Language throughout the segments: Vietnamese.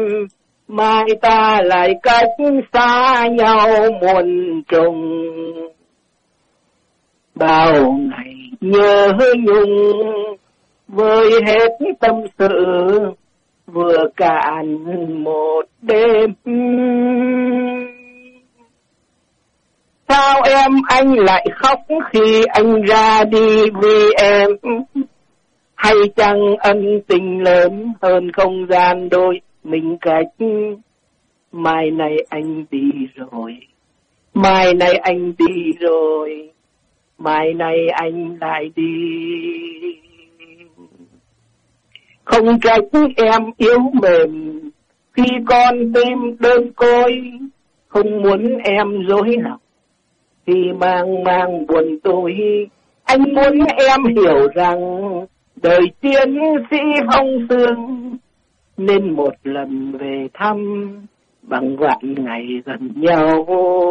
mai ta lại cách xa nhau muôn trùng. Bao ngày nhớ nhung vơi hết tâm sự, vừa cạn một đêm. Sao em anh lại khóc khi anh ra đi vì em? Hay chăng ân tình lớn hơn không gian đôi mình cách? Mai này anh đi rồi, mai này anh đi rồi, mai này anh lại đi. Không trách em yếu mềm khi con tim đơn côi, không muốn em dối lòng khi mang buồn tôi. Anh muốn em hiểu rằng đời chiến sĩ phong sương, nên một lần về thăm bằng vạn ngày gần nhau.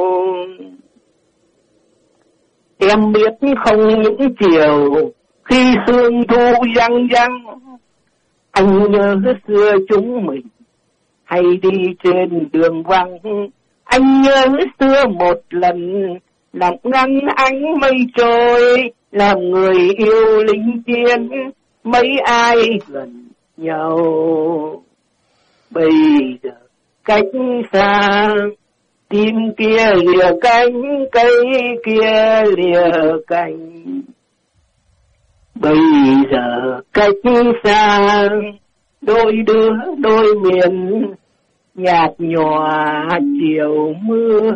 Em biết không những chiều khi sương thu răng răng, anh nhớ xưa chúng mình hay đi trên đường vắng. Anh nhớ xưa một lần làm ngăn ánh mây trôi, làm người yêu lính chiến mấy ai gần nhau. Bây giờ cách xa, tim kia lìa cánh, cây kia lìa cành. Bây giờ cách xa, đôi đứa đôi miền nhạt nhòa chiều mưa.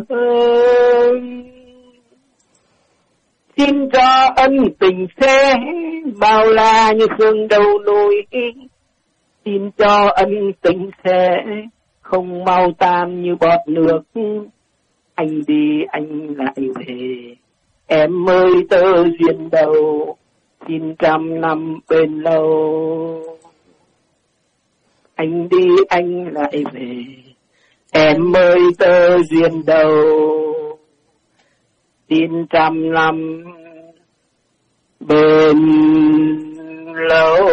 Xin cho ân tình sẽ bao la như sương đầu nối. Xin cho ân tình sẽ không mau tan như bọt nước. Anh đi anh lại về, em ơi tơ duyên đầu, xin trăm năm bên lâu. Anh đi anh lại về, em ơi tơ duyên đầu, xin trăm năm bên lâu.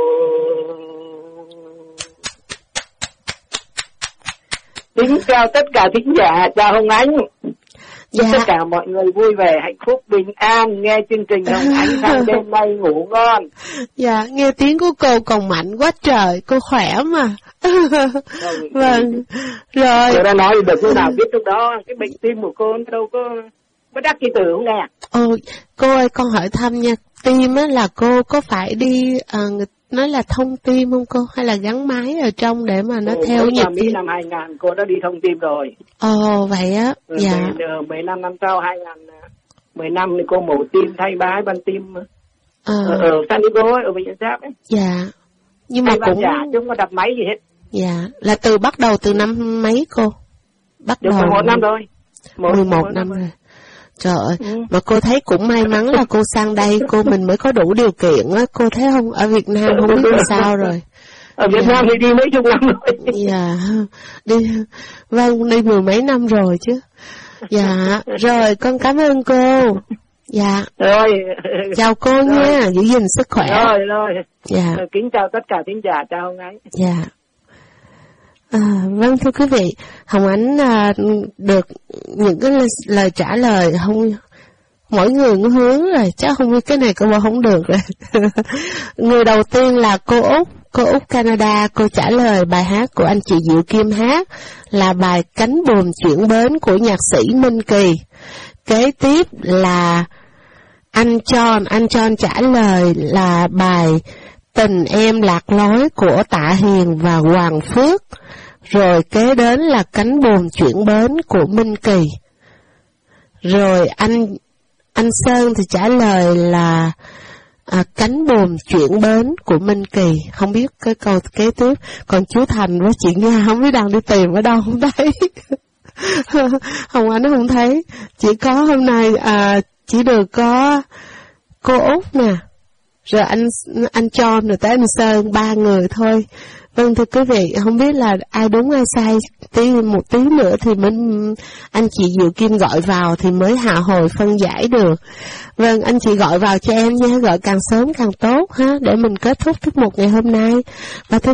Kính chào tất cả thính giả, chào Hồng Ánh. Chúc tất cả mọi người vui vẻ, hạnh phúc, bình an, nghe chương trình Hồng Ánh sang đêm nay ngủ ngon. Dạ, nghe tiếng của cô còn mạnh quá trời, cô khỏe mà. Vâng, rồi. Cô đã nói được cô nào biết lúc đó, cái bệnh tim của cô đâu có đắc kỳ tử không nghe. Cô ơi, con hỏi thăm nha, tim á là cô có phải đi, nói là thông tim không cô, hay là gắn máy ở trong để mà nó theo nhịp tim? Năm 2000 cô đã đi thông tim rồi. Vậy á, dạ. 15 năm sau 10 năm thì cô mổ tim thay 3 ban tim ở San Diego ở bệnh viện Giáp ấy. Dạ. Nhưng mà cũng giả chứ không có đặt máy gì hết. Dạ, là bắt đầu từ năm mấy cô? Bắt đầu 11 năm rồi. 11 năm rồi. Trời ơi, mà cô thấy cũng may mắn là cô sang đây, mình mới có đủ điều kiện á, cô thấy không? Ở Việt Nam không biết làm sao rồi. Ở Việt Nam thì đi mấy chục năm rồi. Dạ, đi 10 mấy năm rồi chứ. Dạ, rồi, con cảm ơn cô. Dạ. Rồi. Chào cô nha, giữ gìn sức khỏe. Rồi. Dạ. Kính chào tất cả thính giả, chào Hồng Ánh. Dạ. Vâng, thưa quý vị, Hồng Ánh được những cái lời trả lời không, mỗi người có hướng rồi, chắc không biết cái này cô bảo không được rồi. Người đầu tiên là cô Úc Canada, cô trả lời bài hát của anh chị Diệu Kim hát là bài Cánh Buồm Chuyển Bến của nhạc sĩ Minh Kỳ. Kế tiếp là anh John trả lời là bài Tình Em Lạc Lối của Tạ Hiền và Hoàng Phước. Rồi kế đến là Cánh Buồm Chuyển Bến của Minh Kỳ. Rồi anh Sơn thì trả lời là Cánh Buồm Chuyển Bến của Minh Kỳ. Không biết cái câu kế tiếp. Còn chú Thành với chị Nga không biết đang đi tìm ở đâu không thấy. Hồng Anh không thấy. Chỉ có hôm nay chỉ được có cô Út nè, rồi anh John, rồi tới anh Sơn, 3 người thôi. Vâng, thưa quý vị, không biết là ai đúng ai sai, một tí nữa thì anh chị Diệu Kim gọi vào thì mới hạ hồi phân giải được. Vâng, anh chị gọi vào cho em nha, gọi càng sớm càng tốt ha, để mình kết thúc tiết mục ngày hôm nay. Và thưa